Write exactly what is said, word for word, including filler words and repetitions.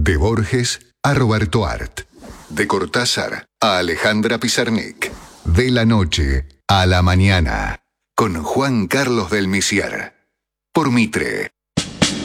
De Borges a Roberto Art. De Cortázar a Alejandra Pizarnik. De la noche a la mañana. Con Juan Carlos del Misiar. Por Mitre.